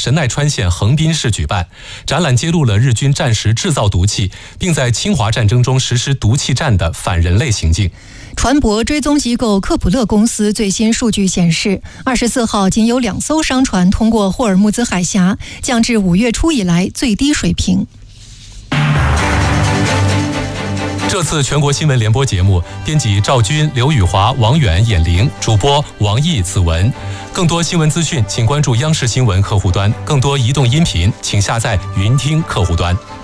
神奈川县横滨市举办。展览揭露了日军战时制造毒气，并在侵华战争中实施毒气战的反人类行径。 船舶追踪机构科普勒公司最新数据显示，24号仅有2艘商船通过霍尔木兹海峡，降至5月初以来最低水平。 这次全国新闻联播节目，编辑赵军、刘宇华、王远、闫玲，主播王毅、子文。更多新闻资讯，请关注央视新闻客户端；更多移动音频，请下载云听客户端。